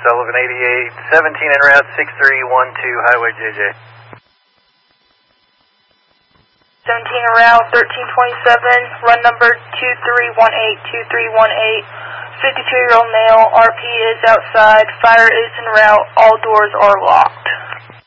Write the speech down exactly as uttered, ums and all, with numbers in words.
Sullivan eighty-eight, seventeen en route, six three one two, Highway J J. seventeen en route, thirteen twenty-seven, run number two three one eight, two three one eight, fifty-two-year-old male, R P is outside, fire is en route, all doors are locked.